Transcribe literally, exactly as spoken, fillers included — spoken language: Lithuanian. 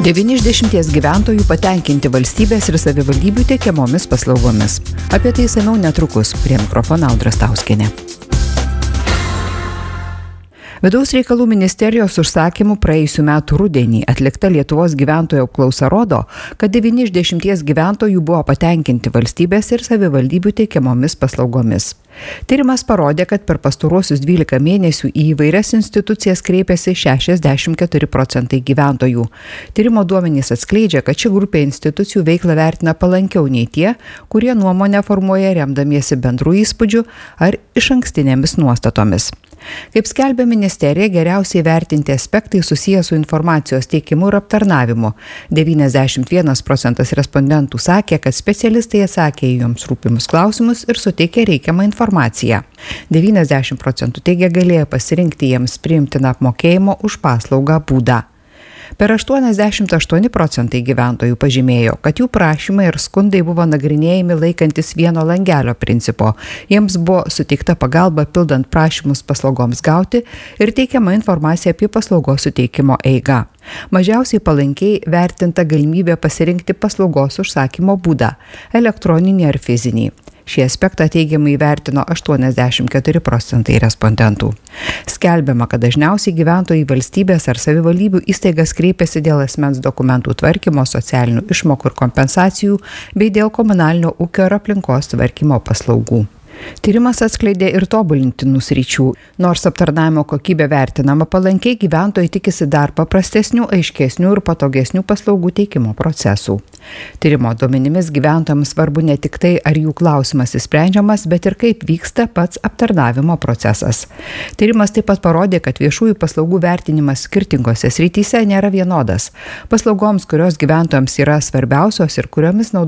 devyni iš dešimties gyventojų patenkinti valstybės ir savivaldybių teikiamomis paslaugomis. Apie tai išsamiau netrukus. Prie mikrofono Audra Stauskienė. Vidaus reikalų ministerijos užsakymų praėjusių metų rudenį atlikta Lietuvos gyventojų apklausa rodo, kad devyni iš dešimties gyventojų buvo patenkinti valstybės ir savivaldybių teikiamomis paslaugomis. Tyrimas parodė, kad per pastaruosius dvylika mėnesių į įvairias institucijas kreipėsi šešiasdešimt keturi procentai gyventojų. Tyrimo duomenys atskleidžia, kad ši grupė institucijų veiklą vertina palankiau nei tie, kurie nuomonę formuoja remdamiesi bendrų įspūdžių ar išankstinėmis nuostatomis. Kaip skelbia ministerija, geriausiai vertinti aspektai susiję su informacijos teikimu ir aptarnavimu. devyniasdešimt vienas procentas respondentų sakė, kad specialistai atsakė į joms rūpimus klausimus ir suteikė reikiamą informaciją. devyniasdešimt procentų teigia galėjo pasirinkti jiems priimtiną apmokėjimo už paslaugą būdą. Per aštuoniasdešimt aštuoni procentai gyventojų pažymėjo, kad jų prašymai ir skundai buvo nagrinėjami laikantis vieno langelio principo. Jiems buvo suteikta pagalba pildant prašymus paslaugoms gauti ir teikiama informacija apie paslaugos suteikimo eigą. Mažiausiai palankiai vertinta galimybė pasirinkti paslaugos užsakymo būdą – elektroninį ar fizinį. Šį aspektą teigiamai vertino aštuoniasdešimt keturi procentai respondentų. Skelbiama, kad dažniausiai gyventojai valstybės ar savivaldybių įstaigas kreipiasi dėl asmens dokumentų tvarkymo, socialinių išmokų ir kompensacijų bei dėl komunalinio ūkio ir aplinkos tvarkymo paslaugų. Tyrimas atskleidė ir tobulintinų sričių. Nors aptarnavimo kokybė vertinama palankiai, gyventojai tikisi dar paprastesnių, aiškesnių ir patogesnių paslaugų teikimo procesų. Tyrimo duomenimis gyventojams svarbu ne tik tai, ar jų klausimas išsprendžiamas, bet ir kaip vyksta pats aptarnavimo procesas. Tyrimas taip pat parodė, kad viešųjų paslaugų vertinimas skirtingose srityse nėra vienodas. Paslaugoms, kurios gyventojams yra svarbiausios ir kuriomis naudojamas